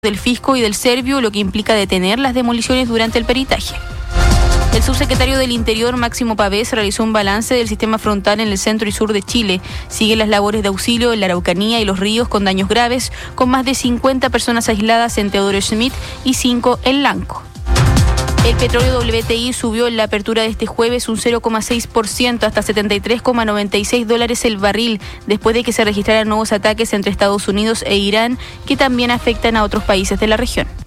del Fisco y del Servio, lo que implica detener las demoliciones durante el peritaje. El subsecretario del Interior, Máximo Pavés, realizó un balance del sistema frontal en el centro y sur de Chile. Siguen las labores de auxilio en la Araucanía y los ríos con daños graves, con más de 50 personas aisladas en Teodoro Schmidt y 5 en Lanco. El petróleo WTI subió en la apertura de este jueves un 0,6% hasta $73,96 el barril, después de que se registraran nuevos ataques entre Estados Unidos e Irán, que también afectan a otros países de la región.